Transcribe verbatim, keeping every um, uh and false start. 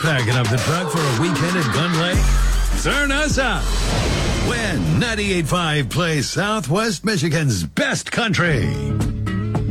Packing up the truck for a weekend at Gun Lake? Turn us up when ninety-eight point five plays Southwest Michigan's best country.